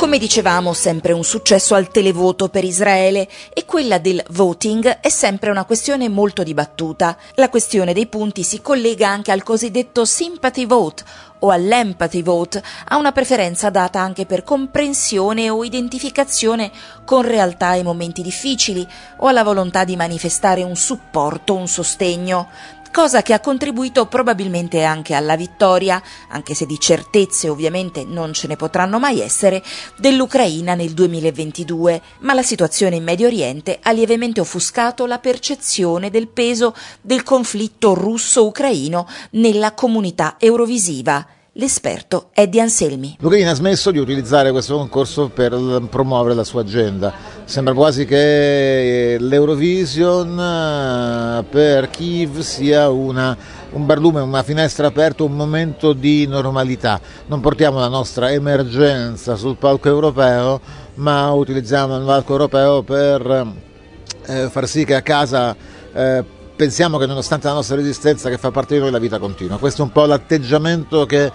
Come dicevamo, sempre un successo al televoto per Israele, e quella del voting è sempre una questione molto dibattuta. La questione dei punti si collega anche al cosiddetto sympathy vote o all'empathy vote, a una preferenza data anche per comprensione o identificazione con realtà e momenti difficili, o alla volontà di manifestare un supporto, un sostegno. Cosa che ha contribuito probabilmente anche alla vittoria, anche se di certezze ovviamente non ce ne potranno mai essere, dell'Ucraina nel 2022, ma la situazione in Medio Oriente ha lievemente offuscato la percezione del peso del conflitto russo-ucraino nella comunità eurovisiva. L'esperto è di Anselmi. L'Ucraina ha smesso di utilizzare questo concorso per promuovere la sua agenda. Sembra quasi che l'Eurovision per Kiev sia un barlume, una finestra aperta, un momento di normalità. Non portiamo la nostra emergenza sul palco europeo, ma utilizziamo il palco europeo per far sì che a casa pensiamo che nonostante la nostra resistenza, che fa parte di noi, la vita continua. Questo è un po' l'atteggiamento che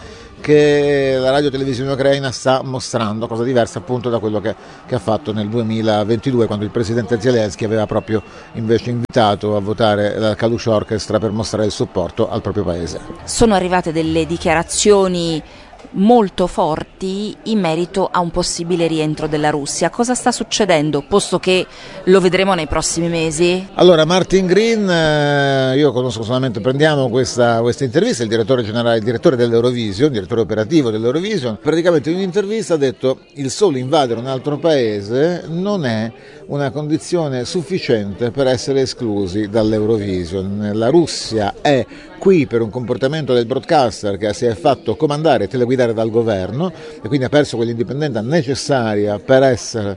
la radio televisione ucraina sta mostrando, cosa diversa appunto da quello che ha fatto nel 2022, quando il presidente Zelensky aveva proprio invece invitato a votare la Kalush Orchestra per mostrare il supporto al proprio paese. Sono arrivate delle dichiarazioni molto forti in merito a un possibile rientro della Russia. Cosa sta succedendo, posto che lo vedremo nei prossimi mesi? Allora, Martin Green, io conosco solamente, prendiamo questa intervista, il direttore generale, il direttore dell'Eurovision, il direttore operativo dell'Eurovision, praticamente in un'intervista ha detto: il solo invadere un altro paese non è una condizione sufficiente per essere esclusi dall'Eurovision. La Russia è qui per un comportamento del broadcaster che si è fatto comandare e teleguidare dal governo e quindi ha perso quell'indipendenza necessaria per essere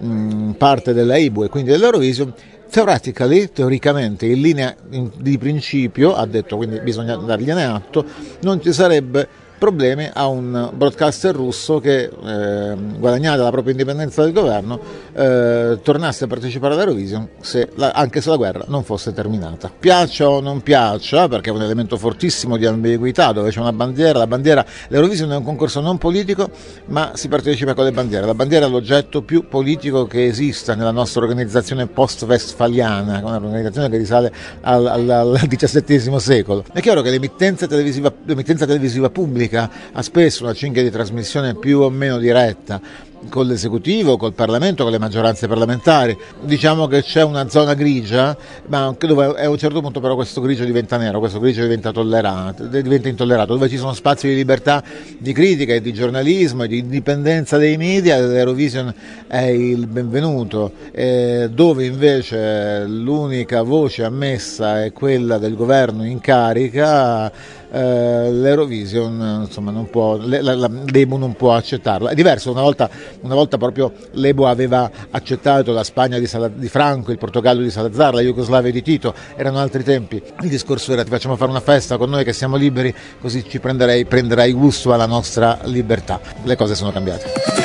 parte dell'EIBU e quindi dell'Eurovision. Teoricamente, in linea di principio, ha detto, quindi bisogna dargliene atto, non ci sarebbe problemi a un broadcaster russo che, guadagnata la propria indipendenza del governo, tornasse a partecipare all'Eurovision anche se la guerra non fosse terminata. Piaccia o non piaccia, perché è un elemento fortissimo di ambiguità, dove c'è una bandiera, l'Eurovision è un concorso non politico, ma si partecipa con le bandiere. La bandiera è l'oggetto più politico che esista nella nostra organizzazione post-westfaliana, un'organizzazione che risale al XVII secolo. È chiaro che l'emittenza televisiva pubblica ha spesso una cinghia di trasmissione più o meno diretta con l'esecutivo, col Parlamento, con le maggioranze parlamentari. Diciamo che c'è una zona grigia, ma dove a un certo punto però questo grigio diventa nero, questo grigio diventa intollerato, dove ci sono spazi di libertà di critica e di giornalismo e di indipendenza dei media. L'Eurovision è il benvenuto, dove invece l'unica voce ammessa è quella del governo in carica. L'Eurovision insomma non può, l'EBU non può accettarlo. È diverso, una volta proprio l'EBU aveva accettato la Spagna di Franco, il Portogallo di Salazar, la Jugoslavia di Tito, erano altri tempi. Il discorso era: ti facciamo fare una festa con noi che siamo liberi, così prenderai gusto alla nostra libertà. Le cose sono cambiate.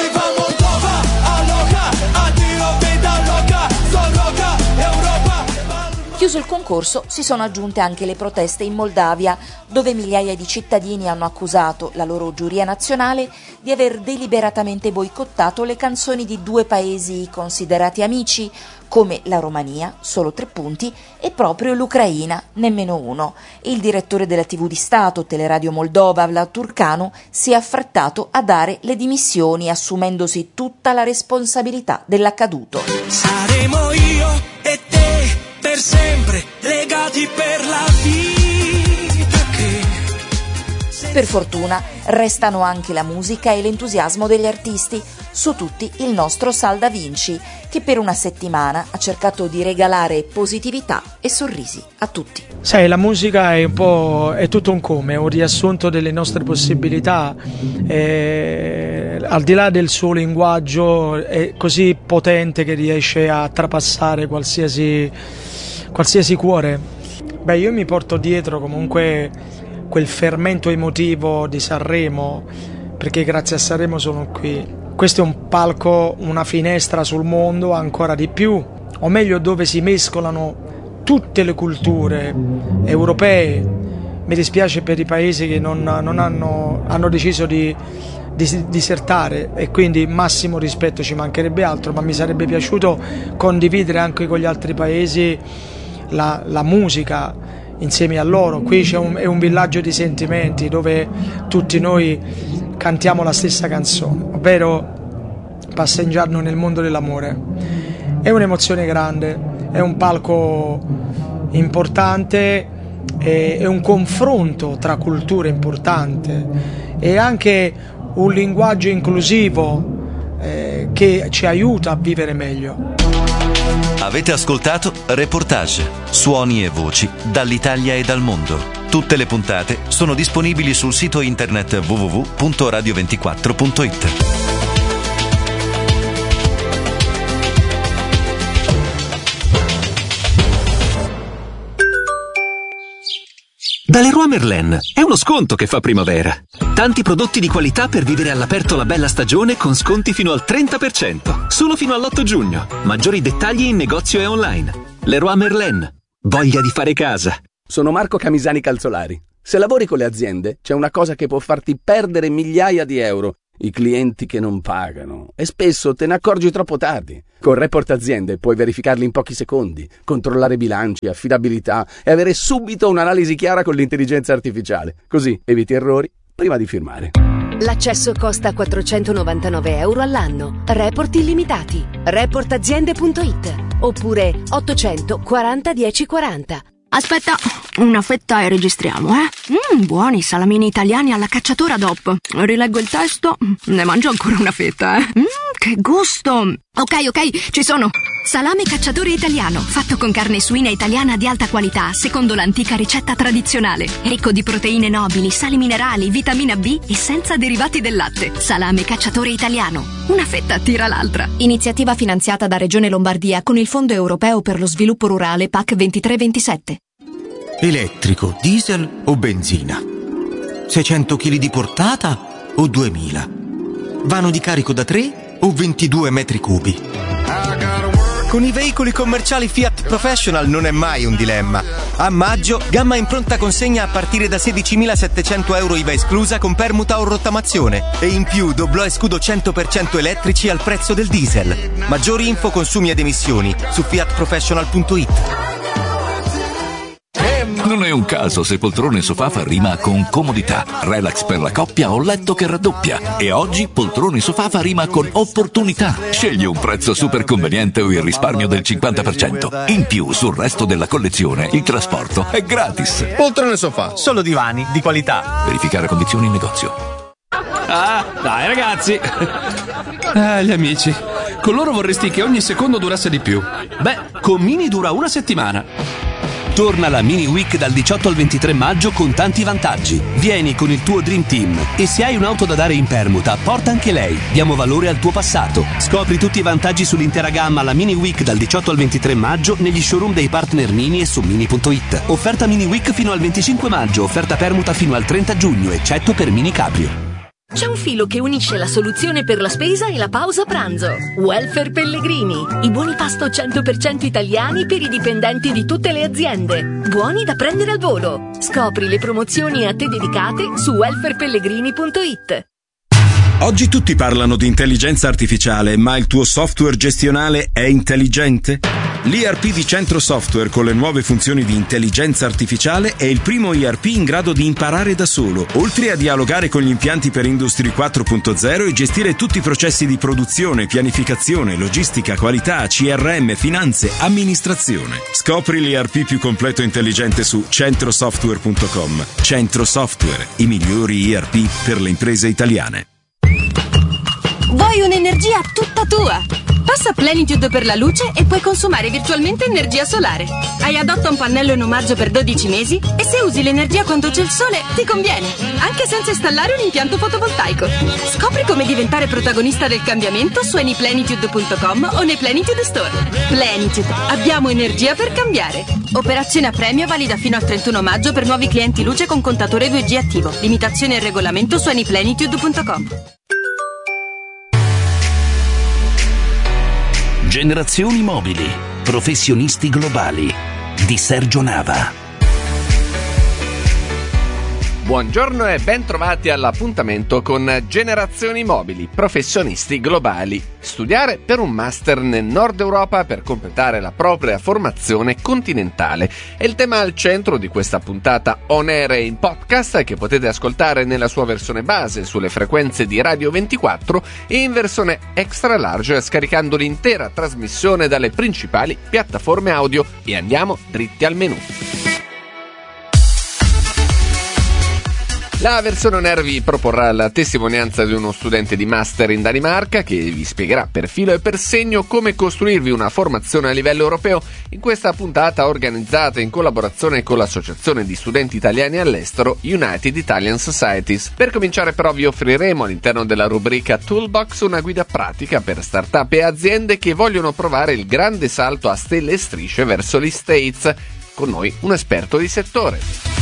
Chiuso il concorso, si sono aggiunte anche le proteste in Moldavia, dove migliaia di cittadini hanno accusato la loro giuria nazionale di aver deliberatamente boicottato le canzoni di due paesi considerati amici, come la Romania, solo 3 punti, e proprio l'Ucraina, nemmeno 1. Il direttore della TV di Stato, Teleradio Moldova, Vlad Turcanu, si è affrettato a dare le dimissioni, assumendosi tutta la responsabilità dell'accaduto. Saremo io e te per sempre, legati per la vita che... Per fortuna restano anche la musica e l'entusiasmo degli artisti, su tutti il nostro Sal Da Vinci, che per una settimana ha cercato di regalare positività e sorrisi a tutti. Sai, la musica è tutto un come, è un riassunto delle nostre possibilità, al di là del suo linguaggio è così potente che riesce a trapassare qualsiasi cuore. Beh, io mi porto dietro comunque quel fermento emotivo di Sanremo, perché grazie a Sanremo sono qui. Questo è un palco, una finestra sul mondo, ancora di più, o meglio dove si mescolano tutte le culture europee. Mi dispiace per i paesi che non hanno deciso di disertare, e quindi massimo rispetto, ci mancherebbe altro, ma mi sarebbe piaciuto condividere anche con gli altri paesi la musica insieme a loro. Qui è un villaggio di sentimenti dove tutti noi cantiamo la stessa canzone, ovvero passeggiando nel mondo dell'amore. È un'emozione grande, è un palco importante, è un confronto tra culture importante, è anche un linguaggio inclusivo che ci aiuta a vivere meglio. Avete ascoltato Reportage, suoni e voci dall'Italia e dal mondo. Tutte le puntate sono disponibili sul sito internet www.radio24.it. Da Leroy Merlin è uno sconto che fa primavera. Tanti prodotti di qualità per vivere all'aperto la bella stagione con sconti fino al 30%. Solo fino all'8 giugno. Maggiori dettagli in negozio e online. Leroy Merlin. Voglia di fare casa. Sono Marco Camisani Calzolari. Se lavori con le aziende, c'è una cosa che può farti perdere migliaia di euro. I clienti che non pagano. E spesso te ne accorgi troppo tardi. Con Report Aziende puoi verificarli in pochi secondi, controllare bilanci, affidabilità e avere subito un'analisi chiara con l'intelligenza artificiale. Così eviti errori prima di firmare. L'accesso costa 499 euro all'anno. Report illimitati. Reportaziende.it oppure 840 1040. Aspetta, una fetta e registriamo, buoni salamini italiani alla cacciatora DOP. Rileggo il testo, ne mangio ancora una fetta, che gusto! Ok, ci sono. Salame cacciatore italiano, fatto con carne suina italiana di alta qualità, secondo l'antica ricetta tradizionale. Ricco di proteine nobili, sali minerali, vitamina B e senza derivati del latte. Salame cacciatore italiano. Una fetta tira l'altra. Iniziativa finanziata da Regione Lombardia con il Fondo Europeo per lo Sviluppo Rurale PAC 23-27. Elettrico, diesel o benzina? 600 kg di portata o 2000? Vano di carico da 3 o 22 metri cubi? Con i veicoli commerciali Fiat Professional non è mai un dilemma. A maggio, gamma in pronta consegna a partire da 16.700 euro IVA esclusa con permuta o rottamazione. E in più doblò e scudo 100% elettrici al prezzo del diesel. Maggiori info, consumi ed emissioni su fiatprofessional.it. Non è un caso se poltrone sofà fa rima con comodità, relax per la coppia o letto che raddoppia. E oggi poltrone sofà fa rima con opportunità. Scegli un prezzo super conveniente o il risparmio del 50%. In più, sul resto della collezione, il trasporto è gratis. Poltrone sofà, solo divani di qualità. Verificare condizioni in negozio. Ah, dai ragazzi. Gli amici. Con loro vorresti che ogni secondo durasse di più. Beh, con Mini dura una settimana. Torna la Mini Week dal 18 al 23 maggio con tanti vantaggi. Vieni con il tuo Dream Team e se hai un'auto da dare in permuta, porta anche lei. Diamo valore al tuo passato. Scopri tutti i vantaggi sull'intera gamma alla Mini Week dal 18 al 23 maggio negli showroom dei partner Mini e su Mini.it. Offerta Mini Week fino al 25 maggio, offerta permuta fino al 30 giugno, eccetto per Mini Cabrio. C'è un filo che unisce la soluzione per la spesa e la pausa pranzo. Welfare Pellegrini. I buoni pasto 100% italiani per i dipendenti di tutte le aziende. Buoni da prendere al volo. Scopri le promozioni a te dedicate su welfarepellegrini.it. Oggi tutti parlano di intelligenza artificiale, ma il tuo software gestionale è intelligente? L'ERP di Centro Software con le nuove funzioni di intelligenza artificiale è il primo ERP in grado di imparare da solo, oltre a dialogare con gli impianti per Industry 4.0 e gestire tutti i processi di produzione, pianificazione, logistica, qualità, CRM, finanze, amministrazione. Scopri l'ERP più completo e intelligente su centrosoftware.com. Centro Software, i migliori ERP per le imprese italiane. Vuoi un'energia tutta tua? Passa Plenitude per la luce e puoi consumare virtualmente energia solare. Hai adotta un pannello in omaggio per 12 mesi e se usi l'energia quando c'è il sole ti conviene, anche senza installare un impianto fotovoltaico. Scopri come diventare protagonista del cambiamento su anyplenitude.com o nei Plenitude Store. Plenitude, abbiamo energia per cambiare. Operazione a premio valida fino al 31 maggio per nuovi clienti luce con contatore 2G attivo. Limitazione e regolamento su anyplenitude.com. Generazioni mobili, professionisti globali di Sergio Nava. Buongiorno e ben trovati all'appuntamento con Generazioni Mobili, professionisti globali. Studiare per un master nel Nord Europa per completare la propria formazione continentale. È il tema al centro di questa puntata on air e in podcast che potete ascoltare nella sua versione base sulle frequenze di Radio 24 e in versione extra large scaricando l'intera trasmissione dalle principali piattaforme audio. E andiamo dritti al menù. La versione on air vi proporrà la testimonianza di uno studente di master in Danimarca che vi spiegherà per filo e per segno come costruirvi una formazione a livello europeo in questa puntata organizzata in collaborazione con l'Associazione di Studenti Italiani all'Estero United Italian Societies. Per cominciare però vi offriremo all'interno della rubrica Toolbox una guida pratica per startup e aziende che vogliono provare il grande salto a stelle e strisce verso gli States. Con noi un esperto di settore.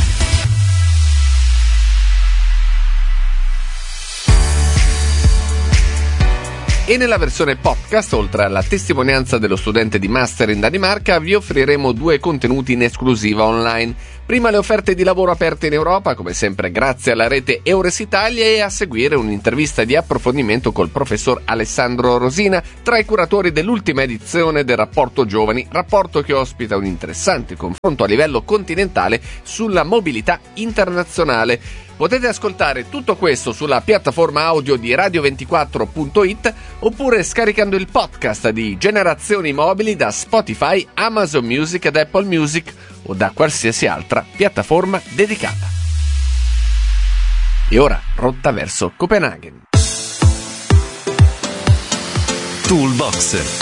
E nella versione podcast, oltre alla testimonianza dello studente di master in Danimarca, vi offriremo 2 contenuti in esclusiva online. Prima le offerte di lavoro aperte in Europa, come sempre grazie alla rete Eures Italia, e a seguire un'intervista di approfondimento col professor Alessandro Rosina, tra i curatori dell'ultima edizione del Rapporto Giovani, rapporto che ospita un interessante confronto a livello continentale sulla mobilità internazionale. Potete ascoltare tutto questo sulla piattaforma audio di radio24.it oppure scaricando il podcast di Generazioni Mobili da Spotify, Amazon Music ed Apple Music o da qualsiasi altra piattaforma dedicata. E ora rotta verso Copenaghen. Toolbox.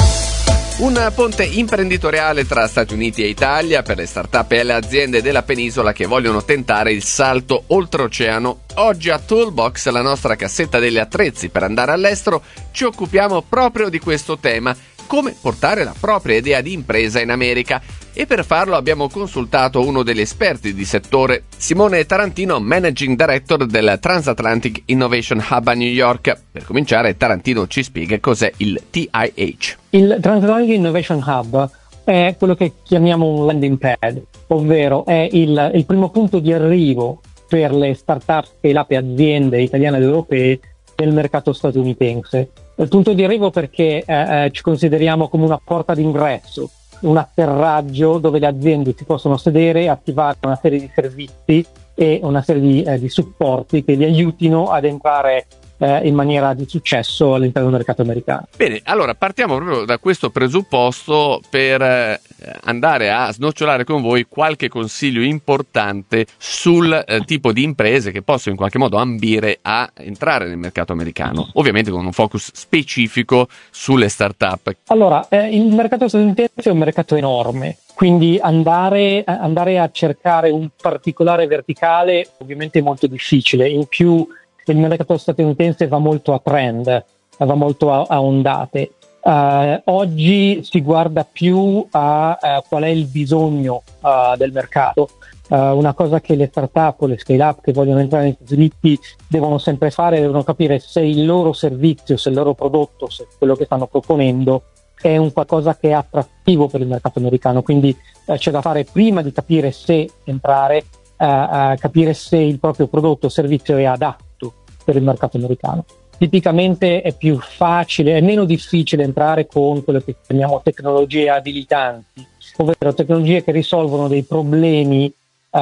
Un ponte imprenditoriale tra Stati Uniti e Italia per le start-up e le aziende della penisola che vogliono tentare il salto oltreoceano. Oggi a Toolbox, la nostra cassetta degli attrezzi per andare all'estero, ci occupiamo proprio di questo tema: come portare la propria idea di impresa in America. E per farlo abbiamo consultato uno degli esperti di settore, Simone Tarantino, Managing Director del Transatlantic Innovation Hub a New York. Per cominciare, Tarantino ci spiega cos'è il TIH. Il Transatlantic Innovation Hub è quello che chiamiamo un landing pad, ovvero è il primo punto di arrivo per le start-up scale-up e aziende italiane ed europee nel mercato statunitense. Il punto di arrivo perché ci consideriamo come una porta d'ingresso, un atterraggio dove le aziende si possono sedere e attivare una serie di servizi e una serie di supporti che li aiutino ad entrare in maniera di successo all'interno del mercato americano. Bene, allora partiamo proprio da questo presupposto per andare a snocciolare con voi qualche consiglio importante sul tipo di imprese che possono in qualche modo ambire a entrare nel mercato americano, ovviamente con un focus specifico sulle start-up. Allora, il mercato statunitense è un mercato enorme, quindi andare a cercare un particolare verticale ovviamente è molto difficile. In più il mercato statunitense va molto a trend, va molto a ondate. Oggi si guarda più a qual è il bisogno del mercato. Una cosa che le startup o le scale-up che vogliono entrare negli Stati Uniti devono sempre fare, devono capire se il loro servizio, se il loro prodotto, se quello che stanno proponendo è un qualcosa che è attrattivo per il mercato americano. Quindi c'è da fare prima di capire se entrare, capire se il proprio prodotto o servizio è adatto per il mercato americano. Tipicamente è più facile, è meno difficile entrare con quello che chiamiamo tecnologie abilitanti, ovvero tecnologie che risolvono dei problemi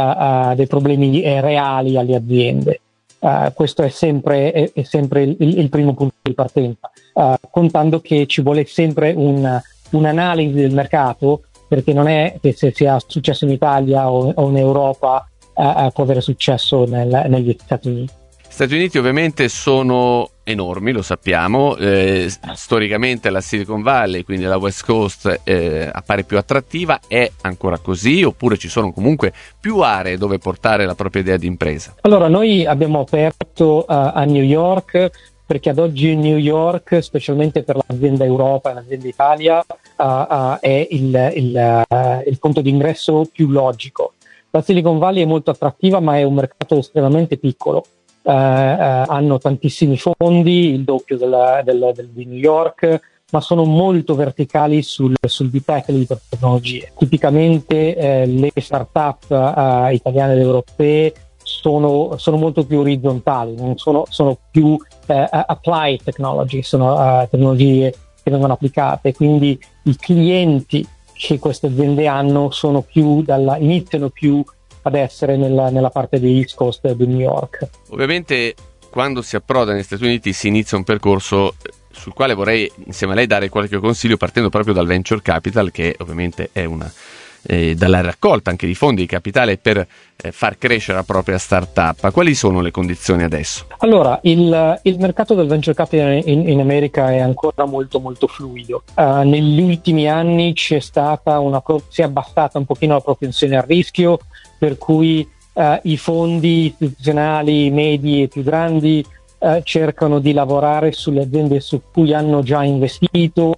reali alle aziende. Questo è sempre il primo punto di partenza, contando che ci vuole sempre un'analisi del mercato, perché non è che se sia successo in Italia o in Europa può avere successo negli Stati Uniti. Stati Uniti ovviamente sono enormi, lo sappiamo, storicamente la Silicon Valley, quindi la West Coast, appare più attrattiva. È ancora così oppure ci sono comunque più aree dove portare la propria idea di impresa? Allora, noi abbiamo aperto a New York perché ad oggi New York, specialmente per l'azienda Europa e l'azienda Italia, è il punto di ingresso più logico. La Silicon Valley è molto attrattiva, ma è un mercato estremamente piccolo. Hanno tantissimi fondi, il doppio di New York, ma sono molto verticali sul deep tech e le tecnologie. Tipicamente le start-up italiane ed europee sono molto più orizzontali, non sono più applied technology, sono tecnologie che vengono applicate, quindi i clienti che queste aziende hanno iniziano più ad essere nella parte di East Coast di New York. Ovviamente quando si approda negli Stati Uniti si inizia un percorso sul quale vorrei insieme a lei dare qualche consiglio, partendo proprio dal venture capital, che ovviamente è dalla raccolta anche di fondi di capitale per far crescere la propria startup. Quali sono le condizioni adesso? Allora, il mercato del venture capital in America è ancora molto molto fluido. Negli ultimi anni si è abbassata un pochino la propensione al rischio, per cui i fondi istituzionali medi e più grandi cercano di lavorare sulle aziende su cui hanno già investito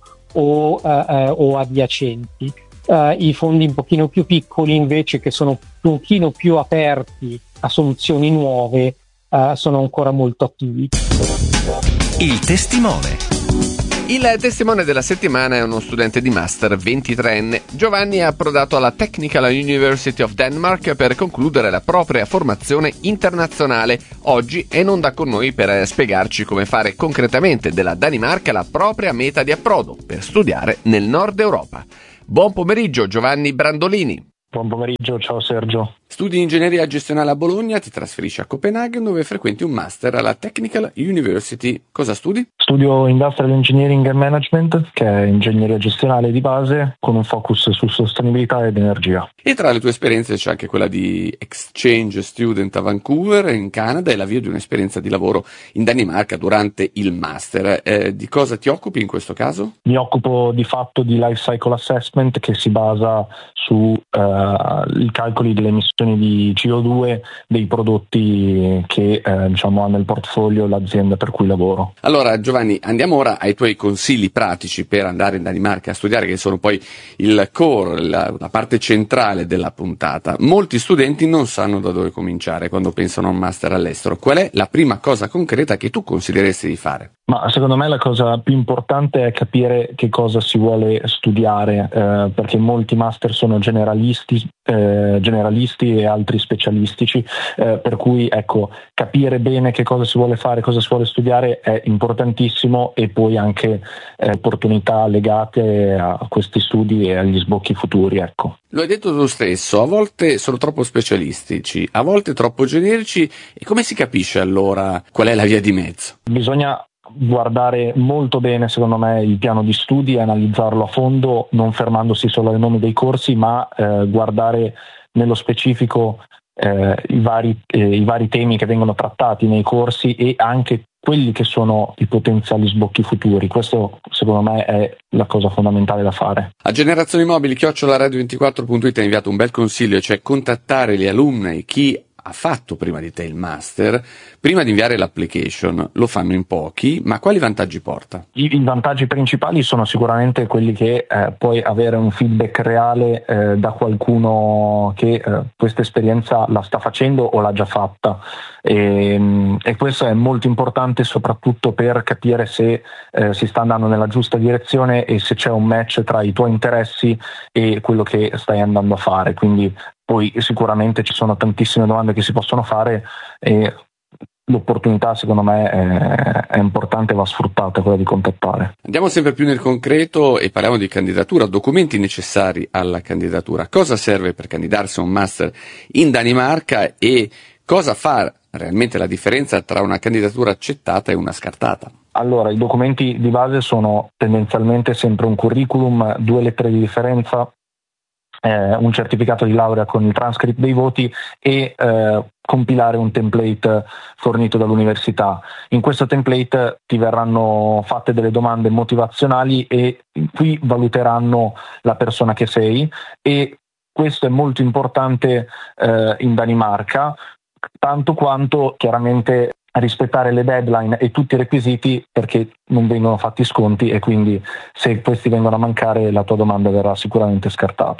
o adiacenti. I fondi un pochino più piccoli invece, che sono un pochino più aperti a soluzioni nuove, sono ancora molto attivi. Il testimone. Il testimone della settimana è uno studente di master 23enne. Giovanni è approdato alla Technical University of Denmark per concludere la propria formazione internazionale. Oggi è in onda con noi per spiegarci come fare concretamente della Danimarca la propria meta di approdo per studiare nel Nord Europa. Buon pomeriggio Giovanni Brandolini. Buon pomeriggio, ciao Sergio. Studi ingegneria gestionale a Bologna, ti trasferisci a Copenaghen dove frequenti un master alla Technical University. Cosa studi? Studio Industrial Engineering and Management, che è ingegneria gestionale di base con un focus su sostenibilità ed energia. E tra le tue esperienze c'è anche quella di exchange student a Vancouver in Canada e l'avvio di un'esperienza di lavoro in Danimarca durante il master. Di cosa ti occupi in questo caso? Mi occupo di fatto di life cycle assessment, che si basa su i calcoli delle emissioni di CO2 dei prodotti che ha nel portfolio l'azienda per cui lavoro. Allora Giovanni, andiamo ora ai tuoi consigli pratici per andare in Danimarca a studiare, che sono poi il core, la parte centrale della puntata. Molti studenti non sanno da dove cominciare quando pensano a un master all'estero. Qual è la prima cosa concreta che tu consiglieresti di fare? Ma secondo me la cosa più importante è capire che cosa si vuole studiare, perché molti master sono generalisti e altri specialistici, per cui capire bene che cosa si vuole fare, cosa si vuole studiare è importantissimo, e poi anche opportunità legate a questi studi e agli sbocchi futuri. Lo hai detto tu stesso, a volte sono troppo specialistici, a volte troppo generici, e come si capisce allora qual è la via di mezzo? Bisogna guardare molto bene, secondo me, il piano di studi e analizzarlo a fondo, non fermandosi solo ai nomi dei corsi, ma guardare nello specifico i vari temi che vengono trattati nei corsi e anche quelli che sono i potenziali sbocchi futuri. Questo secondo me è la cosa fondamentale da fare. A Generazioni Mobili @radio24.it ha inviato un bel consiglio, cioè contattare gli alumni, chi ha fatto prima di te il master, prima di inviare l'application. Lo fanno in pochi, ma quali vantaggi porta? I vantaggi principali sono sicuramente quelli che puoi avere un feedback reale da qualcuno che questa esperienza la sta facendo o l'ha già fatta, e questo è molto importante soprattutto per capire se si sta andando nella giusta direzione e se c'è un match tra i tuoi interessi e quello che stai andando a fare. Quindi poi sicuramente ci sono tantissime domande che si possono fare e l'opportunità secondo me è importante e va sfruttata, quella di contattare. Andiamo sempre più nel concreto e parliamo di candidatura, documenti necessari alla candidatura. Cosa serve per candidarsi a un master in Danimarca e cosa fa realmente la differenza tra una candidatura accettata e una scartata? Allora, i documenti di base sono tendenzialmente sempre un curriculum, 2 lettere di differenza, un certificato di laurea con il transcript dei voti e compilare un template fornito dall'università. In questo template ti verranno fatte delle domande motivazionali e qui valuteranno la persona che sei, e questo è molto importante in Danimarca, tanto quanto chiaramente rispettare le deadline e tutti i requisiti, perché non vengono fatti sconti e quindi se questi vengono a mancare la tua domanda verrà sicuramente scartata.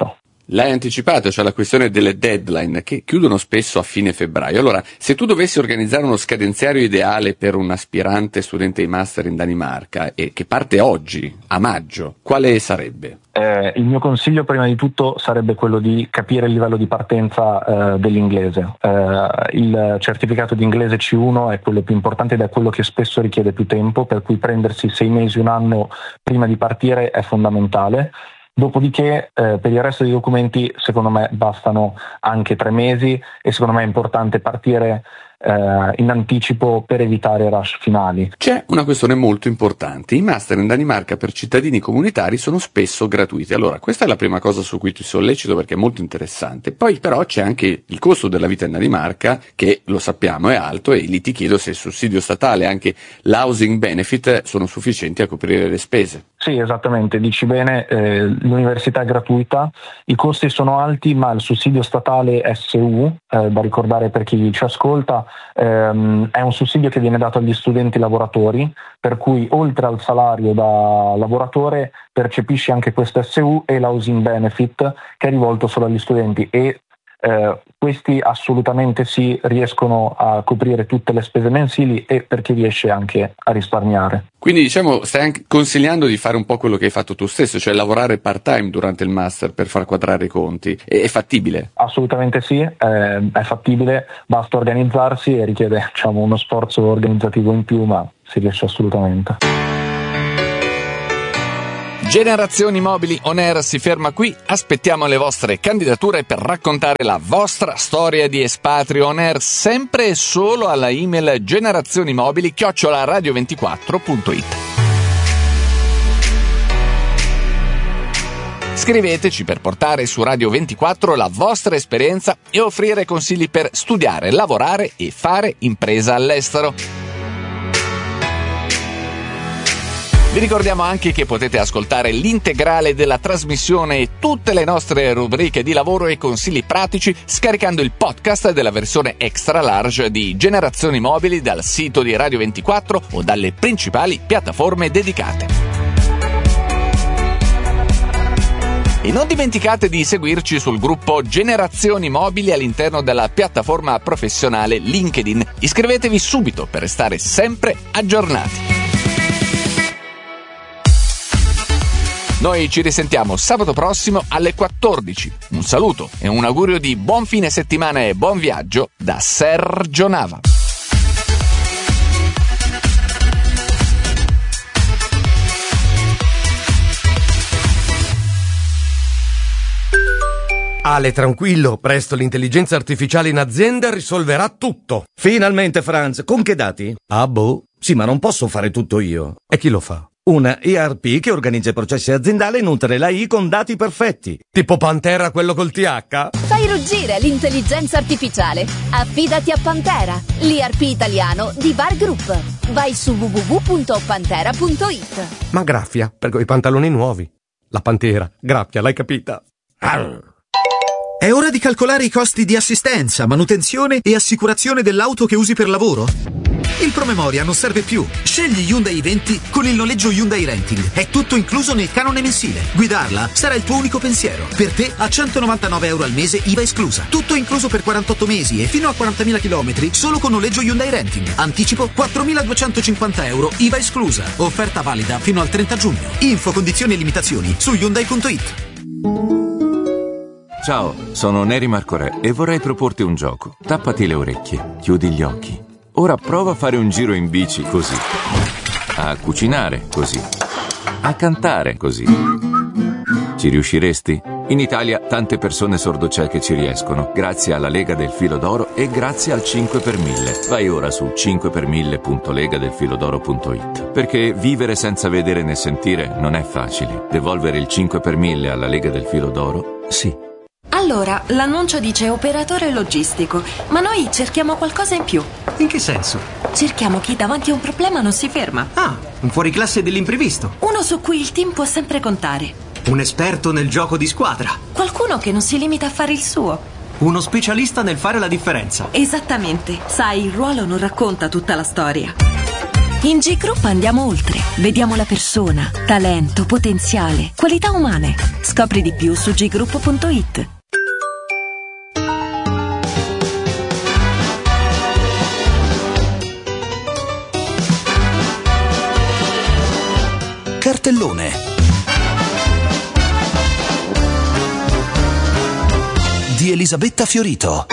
L'hai anticipato, c'è la questione delle deadline che chiudono spesso a fine febbraio. Allora, se tu dovessi organizzare uno scadenziario ideale per un aspirante studente di master in Danimarca e che parte oggi, a maggio, quale sarebbe? Il mio consiglio prima di tutto sarebbe quello di capire il livello di partenza dell'inglese. Il certificato di inglese C1 è quello più importante ed è quello che spesso richiede più tempo, per cui prendersi 6 mesi, un anno prima di partire è fondamentale. Dopodiché per il resto dei documenti secondo me bastano anche 3 mesi e secondo me è importante partire in anticipo per evitare rush finali. C'è una questione molto importante: i master in Danimarca per cittadini comunitari sono spesso gratuiti. Allora, questa è la prima cosa su cui ti sollecito perché è molto interessante. Poi però c'è anche il costo della vita in Danimarca, che lo sappiamo è alto, e lì ti chiedo se il sussidio statale e anche l'housing benefit sono sufficienti a coprire le spese. Sì, esattamente, dici bene, l'università è gratuita, i costi sono alti, ma il sussidio statale SU, da ricordare per chi ci ascolta, è un sussidio che viene dato agli studenti lavoratori, per cui oltre al salario da lavoratore percepisci anche questo SU e l'housing benefit, che è rivolto solo agli studenti, e questi assolutamente sì riescono a coprire tutte le spese mensili e per chi riesce anche a risparmiare. Quindi diciamo stai anche consigliando di fare un po' quello che hai fatto tu stesso, cioè lavorare part-time durante il master per far quadrare i conti. È fattibile? Assolutamente sì, è fattibile, basta organizzarsi e richiede uno sforzo organizzativo in più, ma si riesce assolutamente. Generazioni Mobili On Air si ferma qui, aspettiamo le vostre candidature per raccontare la vostra storia di espatrio on air, sempre e solo alla email generazionimobili@radio24.it. Scriveteci per portare su Radio 24 la vostra esperienza e offrire consigli per studiare, lavorare e fare impresa all'estero. Vi ricordiamo anche che potete ascoltare l'integrale della trasmissione e tutte le nostre rubriche di lavoro e consigli pratici scaricando il podcast della versione extra large di Generazioni Mobili dal sito di Radio 24 o dalle principali piattaforme dedicate. E non dimenticate di seguirci sul gruppo Generazioni Mobili all'interno della piattaforma professionale LinkedIn. Iscrivetevi subito per restare sempre aggiornati. Noi ci risentiamo sabato prossimo alle 14. Un saluto e un augurio di buon fine settimana e buon viaggio da Sergio Nava. Ale, tranquillo, presto l'intelligenza artificiale in azienda risolverà tutto. Finalmente, Franz, con che dati? Ah, boh. Sì, ma non posso fare tutto io. E chi lo fa? Una ERP che organizza i processi aziendali e nutre l'AI con dati perfetti. Tipo Pantera, quello col TH? Fai ruggire l'intelligenza artificiale. Affidati a Pantera, l'ERP italiano di VAR Group. Vai su www.pantera.it. Ma graffia, per quei pantaloni nuovi. La Pantera, graffia, l'hai capita? Arr. È ora di calcolare i costi di assistenza, manutenzione e assicurazione dell'auto che usi per lavoro? Il promemoria non serve più. Scegli Hyundai i20 con il noleggio Hyundai Renting. È tutto incluso nel canone mensile. Guidarla sarà il tuo unico pensiero. Per te a €199 al mese, IVA esclusa. Tutto incluso per 48 mesi e fino a 40.000 km solo con noleggio Hyundai Renting. Anticipo €4.250, IVA esclusa. Offerta valida fino al 30 giugno. Info, condizioni e limitazioni su Hyundai.it. Ciao, sono Neri Marco Re e vorrei proporti un gioco. Tappati le orecchie, chiudi gli occhi. Ora prova a fare un giro in bici così, a cucinare così, a cantare così. Ci riusciresti? In Italia tante persone sordocieche ci riescono, grazie alla Lega del Filo d'Oro e grazie al 5 per 1000. Vai ora su 5per1000.legadelfilodoro.it, perché vivere senza vedere né sentire non è facile. Devolvere il 5 per 1000 alla Lega del Filo d'Oro, sì. Allora, l'annuncio dice operatore logistico, ma noi cerchiamo qualcosa in più. In che senso? Cerchiamo chi davanti a un problema non si ferma. Ah, un fuoriclasse dell'imprevisto. Uno su cui il team può sempre contare. Un esperto nel gioco di squadra. Qualcuno che non si limita a fare il suo. Uno specialista nel fare la differenza. Esattamente. Sai, il ruolo non racconta tutta la storia. In G Group andiamo oltre. Vediamo la persona, talento, potenziale, qualità umane. Scopri di più su group.it. Cartellone. Di Elisabetta Fiorito.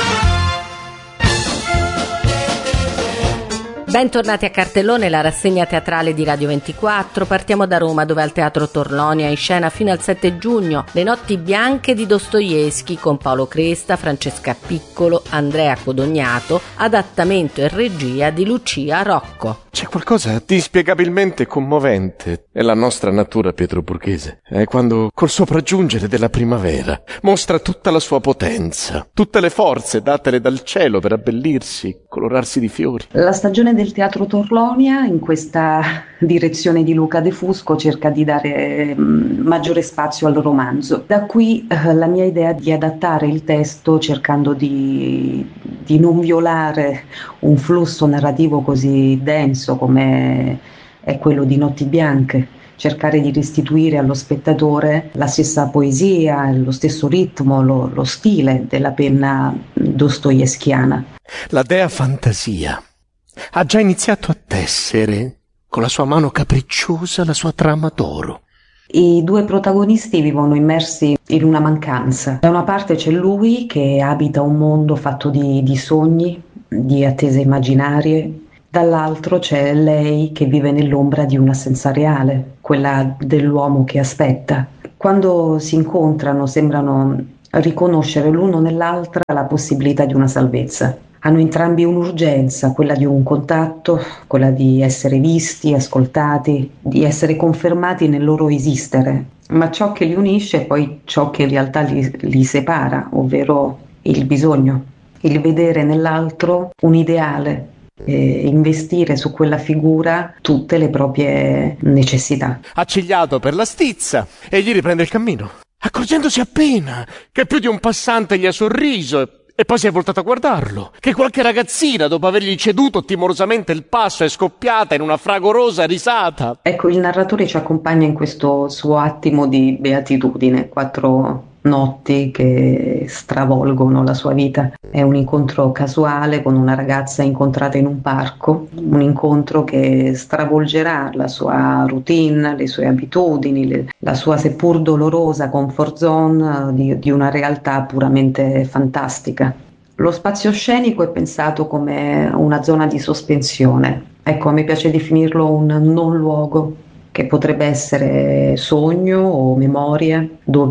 Bentornati a Cartellone, la rassegna teatrale di Radio 24. Partiamo da Roma, dove al Teatro Torlonia è in scena fino al 7 giugno Le notti bianche di Dostoevskij con Paolo Cresta, Francesca Piccolo, Andrea Codognato, adattamento e regia di Lucia Rocco. C'è qualcosa di inspiegabilmente commovente nella nostra natura pietroburghese. È quando, col sopraggiungere della primavera, mostra tutta la sua potenza, tutte le forze datele dal cielo per abbellirsi, colorarsi di fiori. La stagione del Teatro Torlonia, in questa direzione di Luca De Fusco, cerca di dare maggiore spazio al romanzo. Da qui la mia idea di adattare il testo cercando di non violare un flusso narrativo così denso come è quello di Notti Bianche, cercare di restituire allo spettatore la stessa poesia, lo stesso ritmo, lo stile della penna dostoevskiana. La dea fantasia ha già iniziato a tessere con la sua mano capricciosa la sua trama d'oro. I due protagonisti vivono immersi in una mancanza. Da una parte c'è lui che abita un mondo fatto di sogni, di attese immaginarie. Dall'altro c'è lei che vive nell'ombra di un'assenza reale, quella dell'uomo che aspetta. Quando si incontrano sembrano riconoscere l'uno nell'altra la possibilità di una salvezza. Hanno entrambi un'urgenza, quella di un contatto, quella di essere visti, ascoltati, di essere confermati nel loro esistere. Ma ciò che li unisce è poi ciò che in realtà li separa, ovvero il bisogno, il vedere nell'altro un ideale, investire su quella figura tutte le proprie necessità. Accigliato per la stizza, egli riprende il cammino, accorgendosi appena che più di un passante gli ha sorriso e poi si è voltato a guardarlo, che qualche ragazzina, dopo avergli ceduto timorosamente il passo, è scoppiata in una fragorosa risata. Ecco, il narratore ci accompagna in questo suo attimo di beatitudine, 4 notti che stravolgono la sua vita. È un incontro casuale con una ragazza incontrata in un parco, un incontro che stravolgerà la sua routine, le sue abitudini, la sua seppur dolorosa comfort zone di una realtà puramente fantastica. Lo spazio scenico è pensato come una zona di sospensione. Ecco, a me piace definirlo un non luogo, che potrebbe essere sogno o memoria,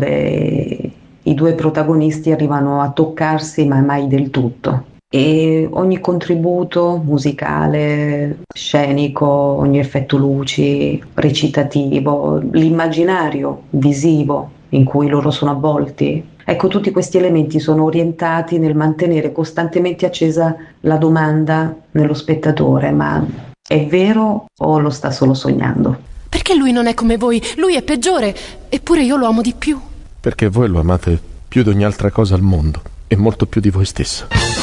dove i due protagonisti arrivano a toccarsi ma mai del tutto. E ogni contributo musicale, scenico, ogni effetto luci, recitativo, l'immaginario visivo in cui loro sono avvolti, ecco, tutti questi elementi sono orientati nel mantenere costantemente accesa la domanda nello spettatore: ma è vero o lo sta solo sognando? Perché lui non è come voi? Lui è peggiore, eppure io lo amo di più. Perché voi lo amate più di ogni altra cosa al mondo e molto più di voi stesso.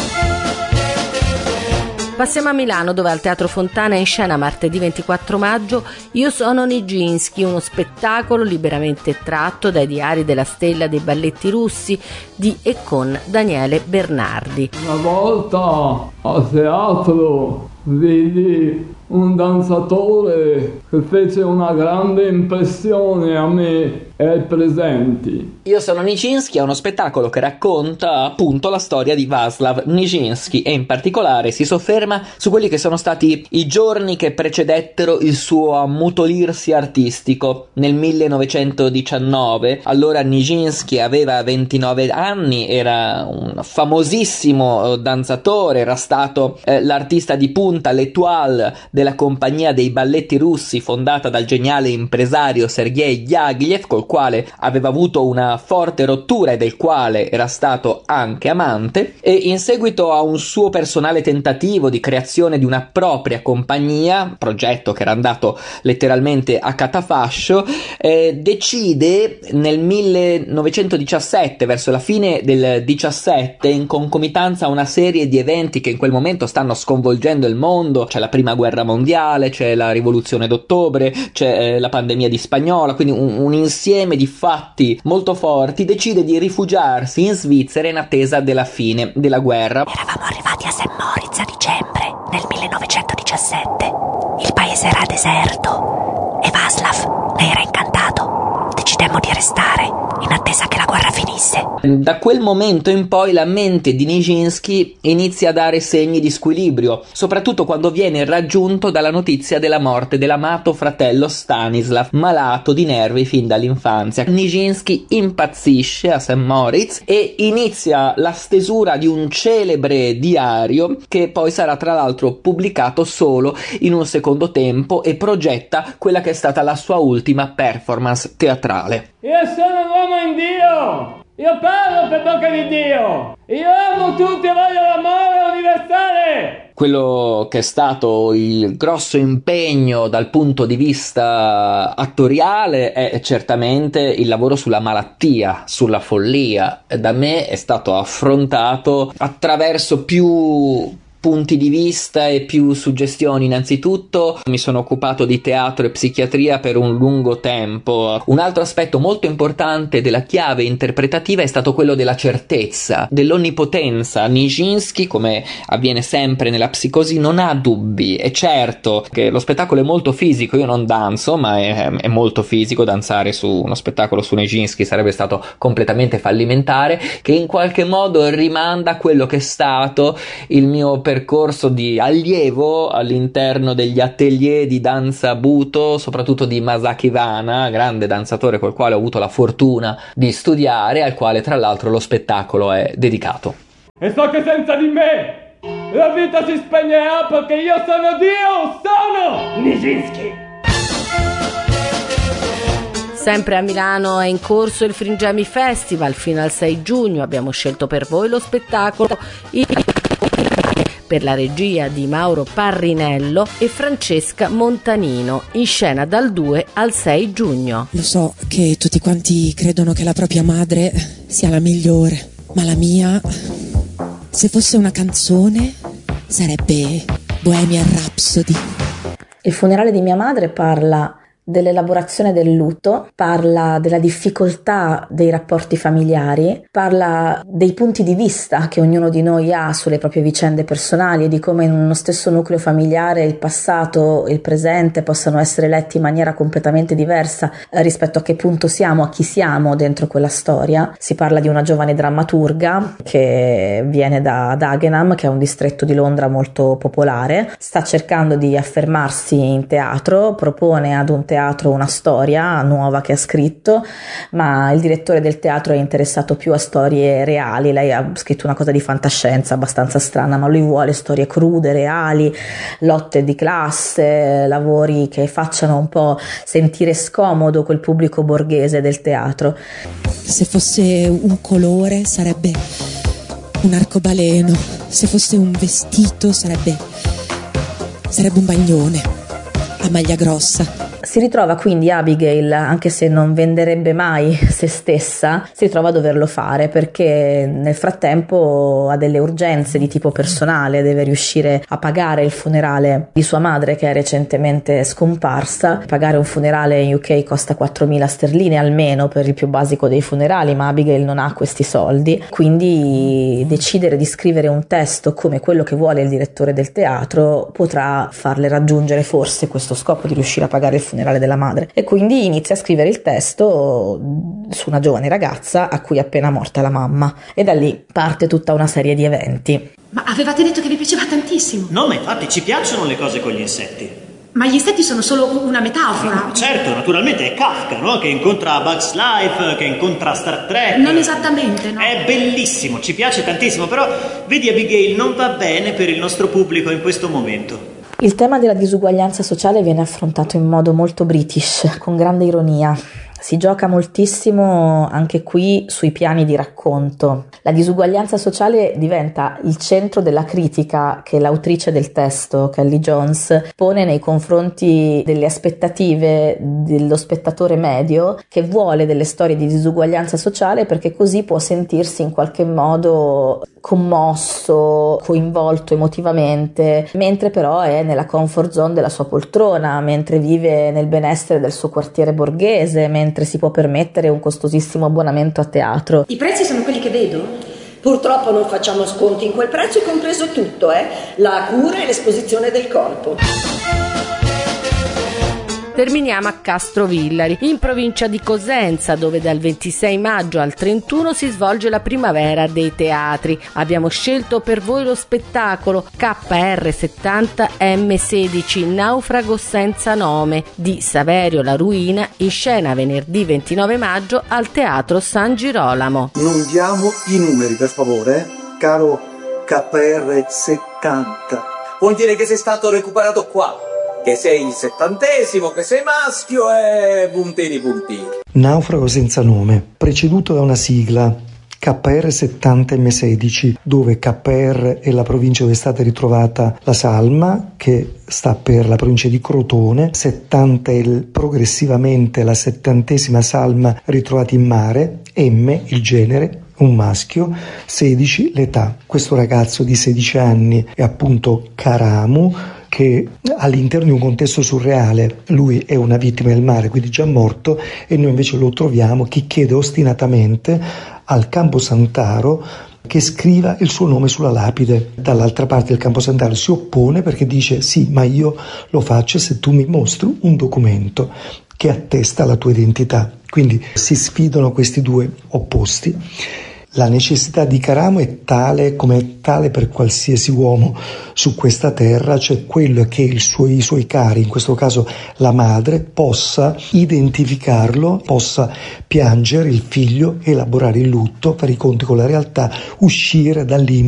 Passiamo a Milano, dove al Teatro Fontana è in scena martedì 24 maggio Io sono Nijinsky, uno spettacolo liberamente tratto dai diari della stella dei balletti russi di e con Daniele Bernardi. Una volta a teatro vidi un danzatore che fece una grande impressione a me e ai presenti. Io sono Nijinsky è uno spettacolo che racconta appunto la storia di Vaslav Nijinsky e in particolare si sofferma su quelli che sono stati i giorni che precedettero il suo ammutolirsi artistico. Nel 1919, allora Nijinsky aveva 29 anni, era un famosissimo danzatore, era stato l'artista di punta, l'étoile della compagnia dei balletti russi fondata dal geniale impresario Sergei Diaghilev, col quale aveva avuto una forte rottura e del quale era stato anche amante, e in seguito a un suo personale tentativo di creazione di una propria compagnia, progetto che era andato letteralmente a catafascio, decide nel 1917, verso la fine del 17, in concomitanza a una serie di eventi che in quel momento stanno sconvolgendo il mondo, c'è la prima guerra mondiale, c'è la rivoluzione d'ottobre, c'è la pandemia di spagnola, quindi un insieme di fatti molto forti. Decide di rifugiarsi in Svizzera in attesa della fine della guerra. Eravamo arrivati a St. Moritz a dicembre nel 1917. Il paese era deserto e Václav ne era incantato. Decidemmo di restare in attesa che la guerra finisse. Da quel momento in poi la mente di Nijinsky inizia a dare segni di squilibrio, soprattutto quando viene raggiunto dalla notizia della morte dell'amato fratello Stanislav, malato di nervi fin dall'infanzia. Nijinsky impazzisce a St. Moritz e inizia la stesura di un celebre diario che poi sarà tra l'altro pubblicato solo in un secondo tempo e progetta quella che è stata la sua ultima performance teatrale. Io sono un uomo in Dio! Io parlo per bocca di Dio! Io amo tutti e voglio l'amore universale! Quello che è stato il grosso impegno dal punto di vista attoriale è certamente il lavoro sulla malattia, sulla follia. Da me è stato affrontato attraverso più punti di vista e più suggestioni. Innanzitutto mi sono occupato di teatro e psichiatria per un lungo tempo. Un altro aspetto molto importante della chiave interpretativa è stato quello della certezza, dell'onnipotenza. Nijinsky, come avviene sempre nella psicosi, non ha dubbi. È certo che lo spettacolo è molto fisico, io non danzo, ma è molto fisico. Danzare su uno spettacolo su Nijinsky sarebbe stato completamente fallimentare, che in qualche modo rimanda a quello che è stato il mio percorso di allievo all'interno degli atelier di danza Buto, soprattutto di Masaki Vana, grande danzatore col quale ho avuto la fortuna di studiare, al quale tra l'altro lo spettacolo è dedicato. E so che senza di me la vita si spegnerà perché io sono Dio, sono Nijinsky! Sempre a Milano è in corso il Fringemi Festival. Fino al 6 giugno abbiamo scelto per voi lo spettacolo per la regia di Mauro Parrinello e Francesca Montanino, in scena dal 2 al 6 giugno. Lo so che tutti quanti credono che la propria madre sia la migliore, ma la mia, se fosse una canzone, sarebbe Bohemian Rhapsody. Il funerale di mia madre parla dell'elaborazione del lutto, parla della difficoltà dei rapporti familiari, parla dei punti di vista che ognuno di noi ha sulle proprie vicende personali e di come in uno stesso nucleo familiare il passato e il presente possano essere letti in maniera completamente diversa rispetto a che punto siamo, a chi siamo dentro quella storia. Si parla di una giovane drammaturga che viene da Dagenham, che è un distretto di Londra molto popolare, sta cercando di affermarsi in teatro, propone ad un teatro una storia nuova che ha scritto, ma il direttore del teatro è interessato più a storie reali. Lei ha scritto una cosa di fantascienza abbastanza strana, ma lui vuole storie crude, reali, lotte di classe, lavori che facciano un po' sentire scomodo quel pubblico borghese del teatro. Se fosse un colore sarebbe un arcobaleno, se fosse un vestito sarebbe un bagnone a maglia grossa. Si ritrova quindi Abigail, anche se non venderebbe mai se stessa, si ritrova a doverlo fare perché nel frattempo ha delle urgenze di tipo personale, deve riuscire a pagare il funerale di sua madre che è recentemente scomparsa. Pagare un funerale in UK costa 4.000 sterline almeno per il più basico dei funerali, ma Abigail non ha questi soldi, quindi decidere di scrivere un testo come quello che vuole il direttore del teatro potrà farle raggiungere forse questo scopo di riuscire a pagare il funerale della madre, e quindi inizia a scrivere il testo su una giovane ragazza a cui è appena morta la mamma, e da lì parte tutta una serie di eventi. Ma avevate detto che vi piaceva tantissimo. No, ma infatti ci piacciono le cose con gli insetti. Ma gli insetti sono solo una metafora. Certo, naturalmente è Kafka, no? Che incontra Bugs Life, che incontra Star Trek. Non esattamente, no? È bellissimo, ci piace tantissimo, però vedi Abigail, non va bene per il nostro pubblico in questo momento. Il tema della disuguaglianza sociale viene affrontato in modo molto british, con grande ironia. Si gioca moltissimo anche qui sui piani di racconto. La disuguaglianza sociale diventa il centro della critica che l'autrice del testo, Kelly Jones, pone nei confronti delle aspettative dello spettatore medio, che vuole delle storie di disuguaglianza sociale perché così può sentirsi in qualche modo commosso, coinvolto emotivamente, mentre però è nella comfort zone della sua poltrona, mentre vive nel benessere del suo quartiere borghese, mentre si può permettere un costosissimo abbonamento a teatro. I prezzi sono quelli che vedo? Purtroppo non facciamo sconti, in quel prezzo è compreso tutto, la cura e l'esposizione del corpo. Terminiamo a Castrovillari, in provincia di Cosenza, dove dal 26 maggio al 31 si svolge la primavera dei teatri. Abbiamo scelto per voi lo spettacolo KR70 M16 Naufrago senza nome di Saverio La Ruina, in scena venerdì 29 maggio al Teatro San Girolamo. Non diamo i numeri, per favore, caro KR70. Vuol dire che sei stato recuperato qua, che sei il 70°, che sei maschio e puntini. Naufrago senza nome, preceduto da una sigla KR70 M16, dove KR è la provincia dove è stata ritrovata la salma, che sta per la provincia di Crotone, 70 è progressivamente la 70ª salma ritrovata in mare, M il genere, un maschio, 16 l'età. Questo ragazzo di 16 anni è appunto Karamu, che all'interno di un contesto surreale, lui è una vittima del mare, quindi già morto, e noi invece lo troviamo che chiede ostinatamente al Camposantaro che scriva il suo nome sulla lapide. Dall'altra parte del Camposantaro si oppone perché dice: sì, ma io lo faccio se tu mi mostri un documento che attesta la tua identità. Quindi si sfidano questi due opposti. La necessità di Karamu è tale come è tale per qualsiasi uomo su questa terra, cioè quello che i suoi cari, in questo caso la madre, possa identificarlo, possa piangere il figlio, elaborare il lutto, fare i conti con la realtà, uscire dall'imbo